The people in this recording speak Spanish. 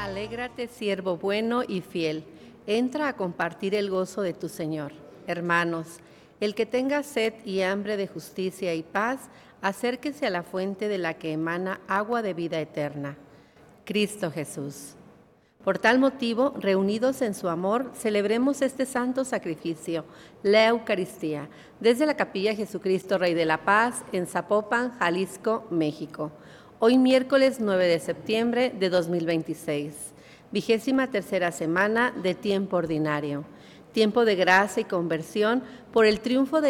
Alégrate, siervo bueno y fiel, entra a compartir el gozo de tu Señor. Hermanos, el que tenga sed y hambre de justicia y paz, acérquese a la fuente de la que emana agua de vida eterna. Cristo Jesús. Por tal motivo, reunidos en su amor, celebremos este santo sacrificio, la Eucaristía, desde la Capilla Jesucristo Rey de la Paz, en Zapopan, Jalisco, México. Hoy miércoles 9 de septiembre de 2026, 23ª semana de tiempo ordinario, tiempo de gracia y conversión por el triunfo de